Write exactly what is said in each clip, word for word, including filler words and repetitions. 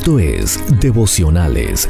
Esto es Devocionales.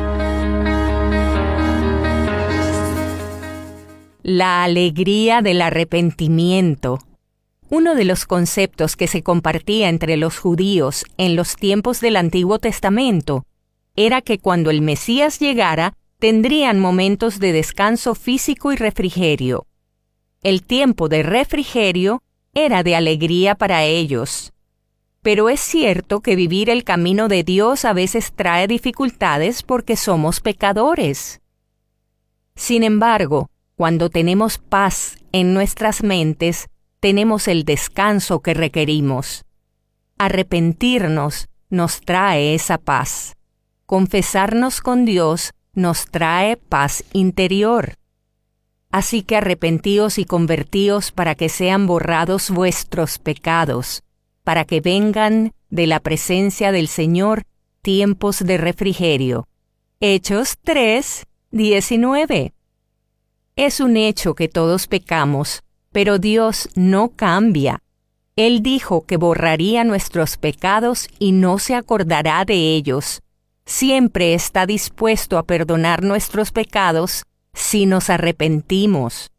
La alegría del arrepentimiento. Uno de los conceptos que se compartía entre los judíos en los tiempos del Antiguo Testamento era que cuando el Mesías llegara, tendrían momentos de descanso físico y refrigerio. El tiempo de refrigerio era de alegría para ellos. Pero es cierto que vivir el camino de Dios a veces trae dificultades porque somos pecadores. Sin embargo, cuando tenemos paz en nuestras mentes, tenemos el descanso que requerimos. Arrepentirnos nos trae esa paz. Confesarnos con Dios nos trae paz interior. Así que arrepentíos y convertíos para que sean borrados vuestros pecados, para que vengan de la presencia del Señor tiempos de refrigerio. Hechos tres, diecinueve. Es un hecho que todos pecamos, pero Dios no cambia. Él dijo que borraría nuestros pecados y no se acordará de ellos. Siempre está dispuesto a perdonar nuestros pecados si nos arrepentimos.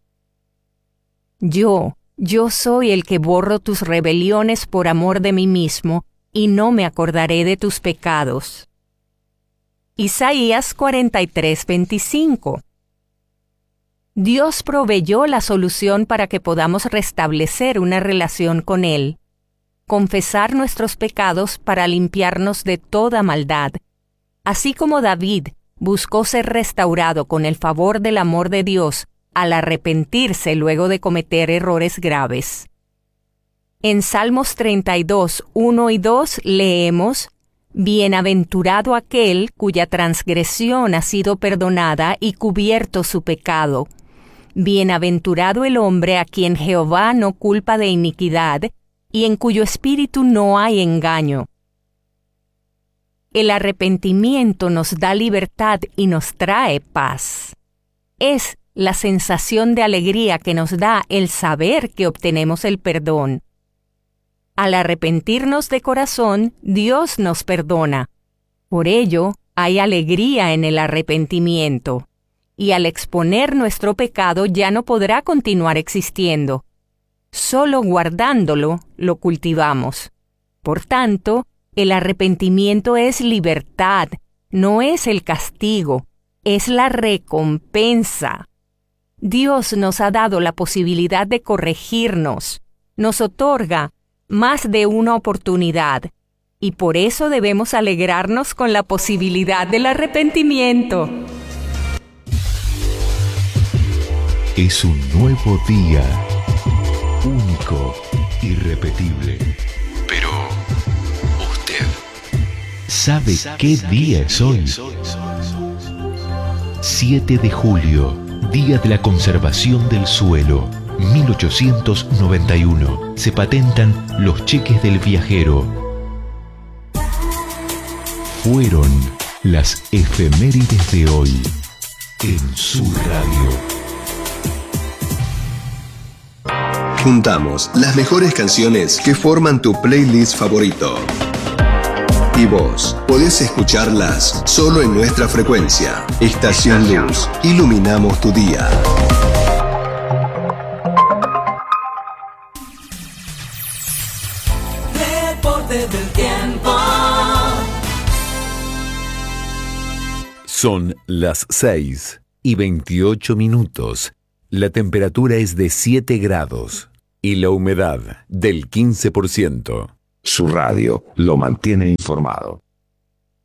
Yo, yo soy el que borro tus rebeliones por amor de mí mismo, y no me acordaré de tus pecados. Isaías cuarenta y tres, veinticinco. Dios proveyó la solución para que podamos restablecer una relación con Él, confesar nuestros pecados para limpiarnos de toda maldad. Así como David buscó ser restaurado con el favor del amor de Dios al arrepentirse luego de cometer errores graves. En Salmos treinta y dos, uno y dos leemos: Bienaventurado aquel cuya transgresión ha sido perdonada y cubierto su pecado. Bienaventurado el hombre a quien Jehová no culpa de iniquidad y en cuyo espíritu no hay engaño. El arrepentimiento nos da libertad y nos trae paz. Es la sensación de alegría que nos da el saber que obtenemos el perdón. Al arrepentirnos de corazón, Dios nos perdona. Por ello, hay alegría en el arrepentimiento. Y al exponer nuestro pecado ya no podrá continuar existiendo. Solo guardándolo lo cultivamos. Por tanto, el arrepentimiento es libertad, no es el castigo, es la recompensa. Dios nos ha dado la posibilidad de corregirnos, nos otorga más de una oportunidad, y por eso debemos alegrarnos con la posibilidad del arrepentimiento. Es un nuevo día, único, irrepetible. Pero, ¿usted sabe qué día es hoy? siete de julio, Día de la Conservación del Suelo, mil ochocientos noventa y uno. Se patentan los cheques del viajero. Fueron las efemérides de hoy en su radio. Juntamos las mejores canciones que forman tu playlist favorito. Y vos podés escucharlas solo en nuestra frecuencia. Estación Luz. Iluminamos tu día. Reporte del tiempo. Son las seis y veintiocho minutos. La temperatura es de siete grados y la humedad del quince por ciento. Su radio lo mantiene informado.